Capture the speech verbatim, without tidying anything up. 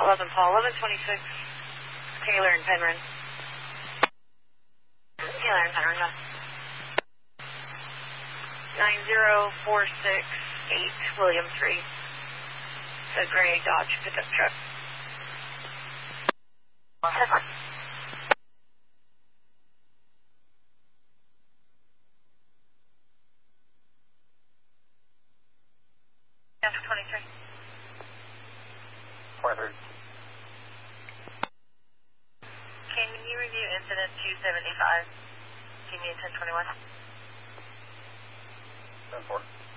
eleven Paul, eleven twenty-six, Taylor and Penryn. Taylor and Penryn, yeah. nine zero four six eight, William three. The gray Dodge pickup truck. ten one. After twenty-three. four thirty. Can you review incident two seventy-five? Give me a ten twenty-one. ten four.